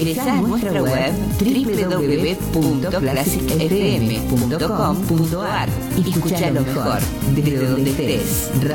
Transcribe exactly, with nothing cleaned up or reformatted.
Ingresá a nuestra web doble u doble u doble u punto classic f m punto com punto a r y escuchá lo mejor desde donde estés.